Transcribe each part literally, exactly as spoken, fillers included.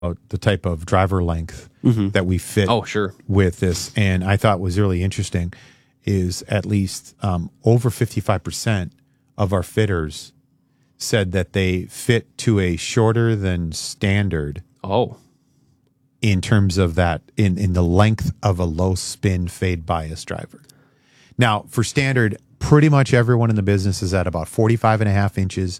the type of driver length mm-hmm. that we fit oh, sure. with this. And I thought was really interesting is at least um, over fifty-five percent of our fitters said that they fit to a shorter than standard. Oh, in terms of that, in, in the length of a low spin fade bias driver. Now, for standard, pretty much everyone in the business is at about forty-five and a half inches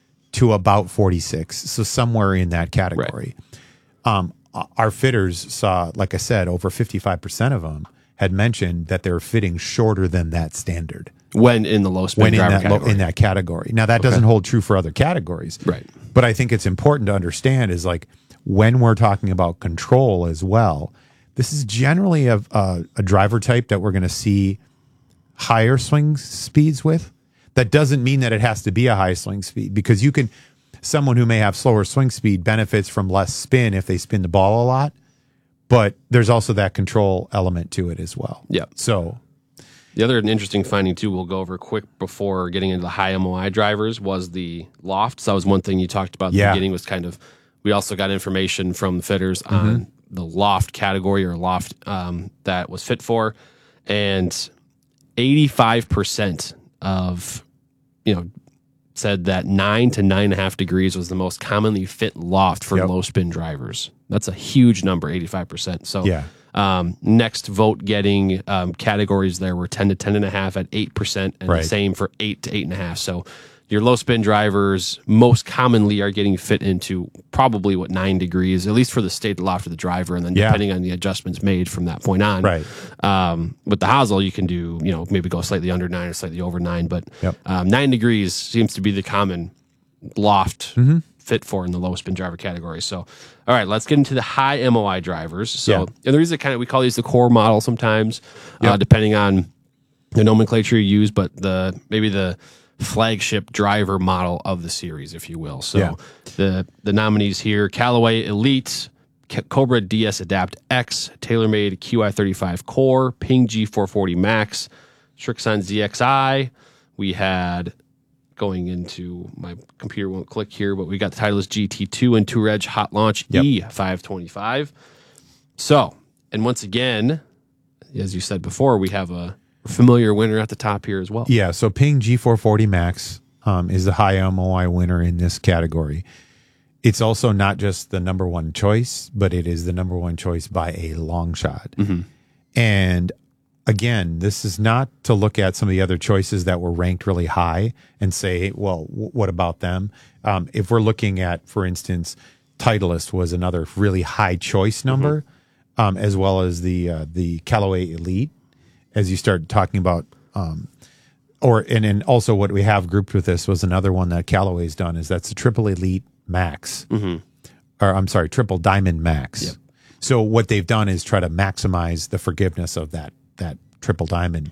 to about forty-six. So somewhere in that category. Right. Um, our fitters saw, like I said, over fifty-five percent of them had mentioned that they're fitting shorter than that standard. When in the low spin when driver in that, category. Low, in that category. Now, that okay. doesn't hold true for other categories. Right. But I think it's important to understand is like when we're talking about control as well, this is generally a, a, a driver type that we're going to see higher swing speeds with. That doesn't mean that it has to be a high swing speed because you can, someone who may have slower swing speed benefits from less spin if they spin the ball a lot. But there's also that control element to it as well. Yeah. So the other interesting finding too, we'll go over quick before getting into the high M O I drivers was the loft. So that was one thing you talked about at yeah. the beginning was kind of, we also got information from the fitters mm-hmm. on the loft category or loft um, that was fit for. And eighty-five percent of, you know, said that nine to nine and a half degrees was the most commonly fit loft for yep. low spin drivers. That's a huge number, eighty-five percent. So yeah. um, next vote getting um, categories there were ten to ten and a half at eight percent and right. the same for eight to eight and a half. So your low spin drivers most commonly are getting fit into probably what nine degrees, at least for the state loft of the driver. And then yeah. depending on the adjustments made from that point on, right. um, with the hosel, you can do, you know, maybe go slightly under nine or slightly over nine, but yep. um, nine degrees seems to be the common loft mm-hmm. fit for in the low spin driver category. So, all right, let's get into the high M O I drivers. So, yeah. and the reason kind of we call these the core model sometimes, yep. uh, depending on the nomenclature you use, but the maybe the flagship driver model of the series, if you will. So, yeah. the the nominees here: Callaway Elite, Cobra D S Adapt X, TaylorMade Q I thirty-five Core, Ping G four forty Max, Srixon Z X I. We had. Going into my computer won't click here, but we got the Titleist G T two and Touareg Hot Launch yep. E five twenty-five. So, and once again, as you said before, we have a familiar winner at the top here as well. Yeah, so Ping G four forty Max um, is the high M O I winner in this category. It's also not just the number one choice, but it is the number one choice by a long shot. Mm-hmm. And again, this is not to look at some of the other choices that were ranked really high and say, well, w- what about them? Um, if we're looking at, for instance, Titleist was another really high choice number, mm-hmm. um, as well as the uh, the Callaway Elite, as you start talking about, um, or and then also what we have grouped with this was another one that Callaway's done is that's the Triple Elite Max, mm-hmm. or I'm sorry, Triple Diamond Max. Yep. So what they've done is try to maximize the forgiveness of that. that triple diamond,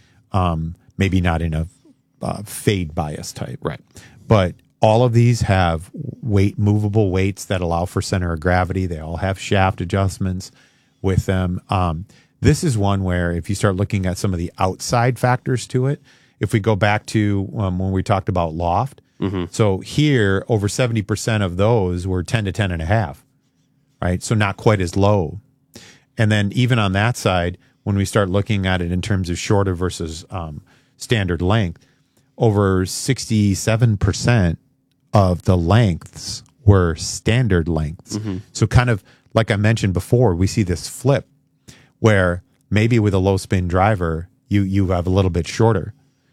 um, maybe not in a uh, fade bias type. Right. But all of these have weight, movable weights that allow for center of gravity. They all have shaft adjustments with them. Um, this is one where if you start looking at some of the outside factors to it, if we go back to um, when we talked about loft, mm-hmm. so here over seventy percent of those were ten to ten and a half, right? So not quite as low. And then even on that side, when we start looking at it in terms of shorter versus um, standard length, over sixty-seven percent of the lengths were standard lengths. Mm-hmm. So kind of like I mentioned before, we see this flip where maybe with a low spin driver, you, you have a little bit shorter.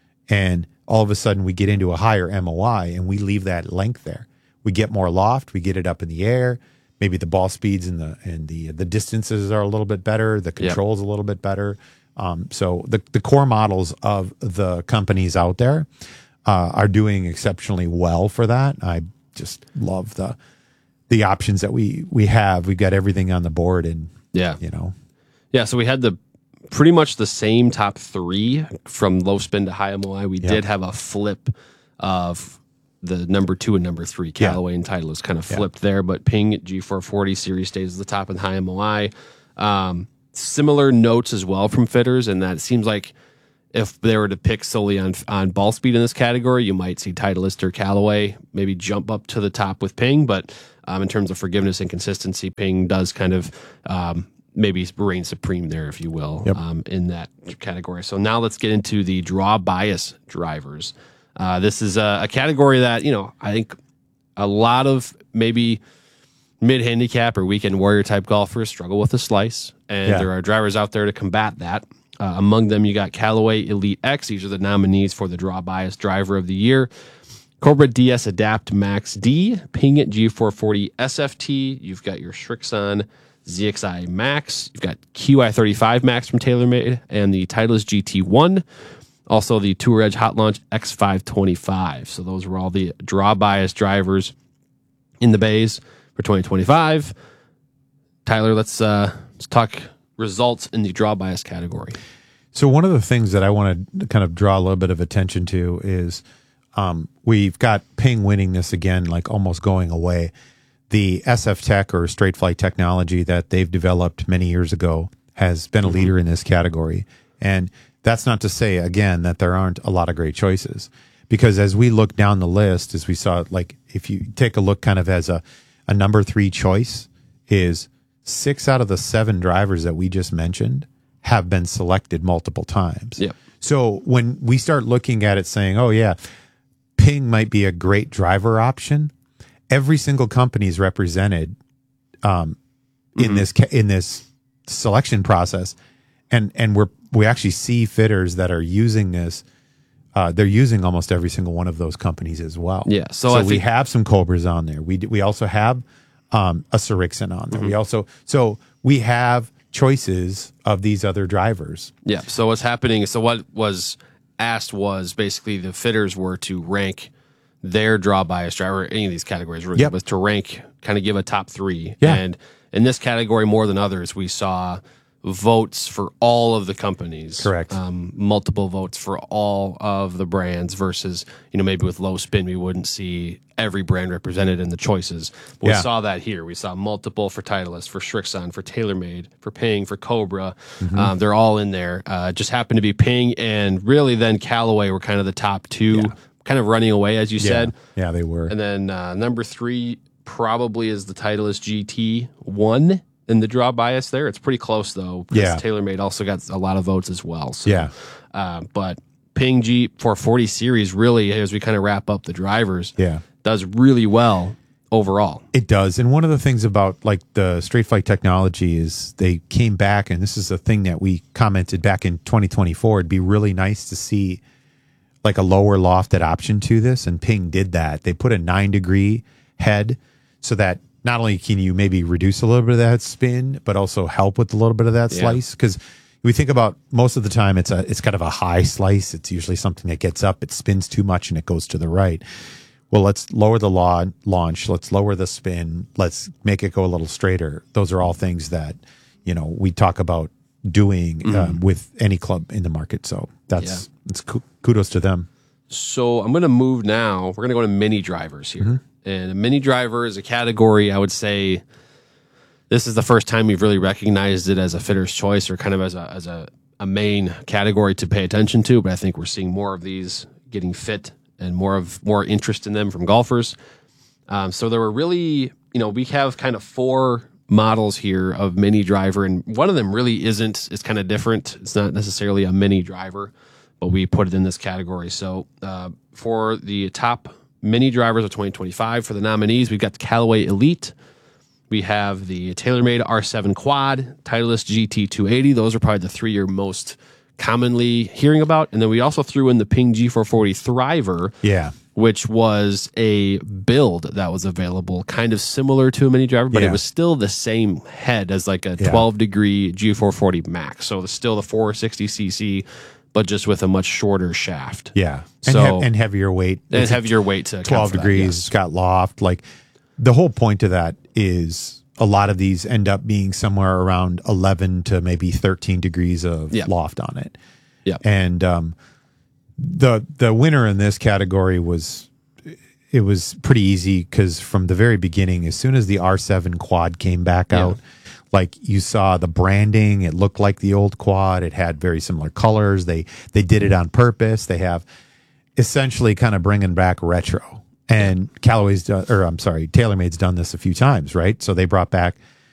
And all of a sudden we get into a higher M O I and we leave that length there. We get more loft, we get it up in the air. Maybe the ball speeds and the and the the distances are a little bit better. The control's yep. a little bit better. Um, so the the core models of the companies out there uh, are doing exceptionally well for that. I just love the the options that we we have. We've got everything on the board, and yeah, you know, yeah. So we had the pretty much the same top three from low spin to high M O I. We yep. did have a flip of the number two and number three, Callaway yeah. and Titleist kind of flipped yeah. there, but Ping G four forty series stays at the top in high M O I. Um, similar notes as well from fitters, and that it seems like if they were to pick solely on on ball speed in this category, you might see Titleist or Callaway maybe jump up to the top with Ping, but um, in terms of forgiveness and consistency. Ping does kind of um, maybe reign supreme there, if you will, Yep. um, in that category. So now let's get into the draw bias drivers. Uh, this is a, a category that, you know, I think a lot of maybe mid-handicap or weekend warrior type golfers struggle with the slice, and Yeah. there are drivers out there to combat that. Uh, among them, you got Callaway Elite X. These are the nominees for the Draw Bias Driver of the Year. Cobra D S Adapt Max D, Ping G four forty S F T. You've got your Srixon Z X I Max. You've got Q I thirty-five Max from TaylorMade, and the Titleist G T one. Also, the Tour Edge Hot Launch X five twenty-five. So those were all the Draw Bias drivers in the bays for twenty twenty-five. Tyler, let's uh, let's talk results in the Draw Bias category. So one of the things that I want to kind of draw a little bit of attention to is um, we've got Ping winning this again, like almost going away. The S F Tech or Straight Flight technology that they've developed many years ago has been a Mm-hmm. leader in this category. And that's not to say, again, that there aren't a lot of great choices. Because as we look down the list, as we saw, like if you take a look kind of as a, a number three choice, is six out of the seven drivers that we just mentioned have been selected multiple times. Yep. So when we start looking at it saying, oh, yeah, Ping might be a great driver option, every single company is represented um, in Mm-hmm. this ca- in this selection process, and and we're we actually see fitters that are using this. Uh, they're using almost every single one of those companies as well. Yeah, so So, I we think- have some Cobras on there. We d- we also have um, a Srixon on there. Mm-hmm. We also so we have choices of these other drivers. Yeah. So what's happening? So what was asked was basically the fitters were to rank their draw bias driver, any of these categories, really, Yep. was to rank, kind of give a top three. Yeah. And in this category, more than others, we saw votes for all of the companies. Correct. Um, multiple votes for all of the brands versus, you know, maybe with low spin, we wouldn't see every brand represented in the choices. But Yeah. we saw that here. We saw multiple for Titleist, for Srixon, for TaylorMade, for Ping, for Cobra. Mm-hmm. Um, they're all in there. Uh, it just happened to be Ping and really then Callaway were kind of the top two, kind of running away, as you said. Yeah, they were. And then uh, number three probably is the Titleist G T one in the draw bias there. It's pretty close, though, because Yeah. TaylorMade also got a lot of votes as well. So, Yeah. uh, but Ping G four forty series really, as we kind of wrap up the drivers, Yeah. does really well overall. It does. And one of the things about like the Straight Flight technology is they came back, and this is a thing that we commented back in twenty twenty-four. It'd be really nice to see like a lower lofted option to this. And Ping did that. They put a nine degree head so that not only can you maybe reduce a little bit of that spin, but also help with a little bit of that Yeah. slice. Because we think about most of the time it's a it's kind of a high slice. It's usually something that gets up, it spins too much, and it goes to the right. Well, let's lower the law, launch. Let's lower the spin. Let's make it go a little straighter. Those are all things that, you know, we talk about doing um, with any club in the market. So that's it's ku- kudos to them. So I'm going to move now. We're going to go to mini drivers here. And a mini driver is a category, I would say, this is the first time we've really recognized it as a fitter's choice or kind of as a as a, a main category to pay attention to. But I think we're seeing more of these getting fit and more of more interest in them from golfers. Um, so there were really, you know, we have kind of four models here of mini driver, and one of them really isn't. It's kind of different. It's not necessarily a mini driver, but we put it in this category. So uh, for the top mini drivers of twenty twenty-five, for the nominees, we've got the Callaway Elite. We have the TaylorMade R seven Quad, Titleist G T two eighty. Those are probably the three you're most commonly hearing about. And then we also threw in the Ping G four forty Thriver, Yeah. which was a build that was available, kind of similar to a mini driver, but Yeah. it was still the same head as like a Yeah. twelve degree G four forty Max. So it's still the four sixty c c, but just with a much shorter shaft. Yeah. And, So- hev- and heavier weight. And It's a heavier weight to account twelve for that, degrees. yes. It's got loft. Like the whole point of that is a lot of these end up being somewhere around eleven to maybe thirteen degrees of Yeah. loft on it. Yeah. And um, the the winner in this category was it was pretty easy because from the very beginning, as soon as the R seven Quad came back Yeah. out, like you saw the branding, it looked like the old Quad. It had very similar colors. They they did it on purpose. They have essentially kind of bringing back retro. And Callaway's done, or I'm sorry, TaylorMade's done this a few times, right? So they brought back